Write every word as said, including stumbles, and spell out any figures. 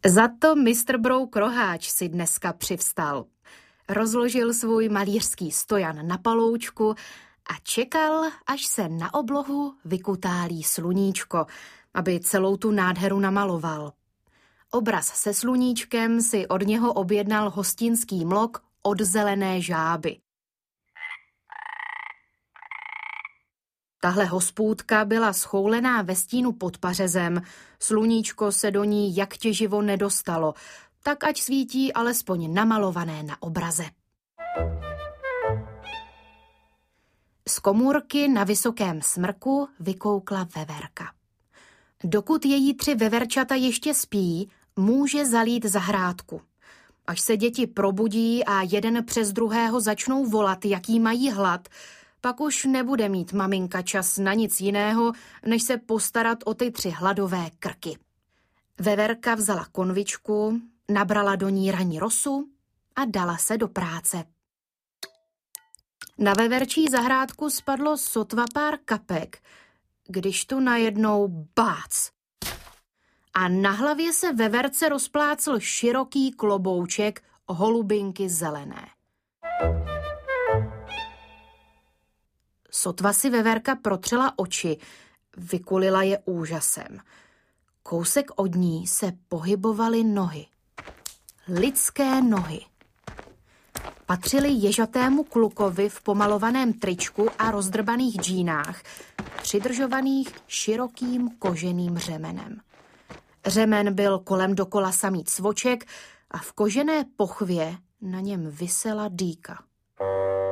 Za to mistr Brouk Roháč si dneska přivstal. Rozložil svůj malířský stojan na paloučku a čekal, až se na oblohu vykutálí sluníčko, aby celou tu nádheru namaloval. Obraz se sluníčkem si od něho objednal hostinský mlok od Zelené žáby. Tahle hospůdka byla schoulená ve stínu pod pařezem, sluníčko se do ní jak těživo nedostalo, tak ať svítí alespoň namalované na obraze. Z komůrky na vysokém smrku vykoukla veverka. Dokud její tři veverčata ještě spí, může zalít zahrádku. Až se děti probudí a jeden přes druhého začnou volat, jaký mají hlad, pak už nebude mít maminka čas na nic jiného, než se postarat o ty tři hladové krky. Veverka vzala konvičku, nabrala do ní raní rosu a dala se do práce. Na veverčí zahrádku spadlo sotva pár kapek, když tu najednou bác. A na hlavě se veverce rozplácl široký klobouček holubinky zelené. Sotva si veverka protřela oči, vykulila je úžasem. Kousek od ní se pohybovaly nohy. Lidské nohy. Patřily ježatému klukovi v pomalovaném tričku a rozdrbaných džínách, přidržovaných širokým koženým řemenem. Řemen byl kolem dokola samý cvoček a v kožené pochvě na něm visela dýka.